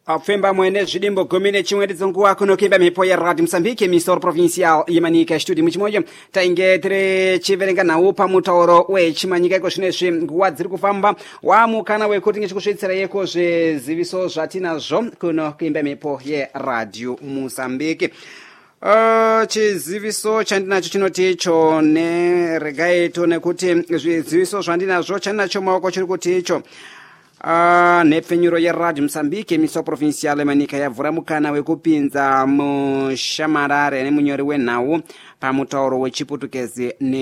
Afemba mwene zvidimbo gomine chimwedzi nguwa kuno kuimba mhepo ya Radio Msambiki misoro provincial yemanika studio muchimoyo tainge tiri chiverenga nawo pamutauro wechimanyika iko zvinezvi nguwa dziri kufamba wamukana wekuti ngechikusvitsira yeko zviziviso zvatinazvo kuno kuimba mhepo ye Radio Msambiki. Chiziviso chandinacho chinoti icho neregai tione kuti zviziviso zvandinazvo chandinacho maoko chiri kuti icho nepfenyuro ya Radio Msambiki misoro provincial yemanika yavhura mukana wekupinza mushamarare nemunyori wenhau pamutauro wechiputukezi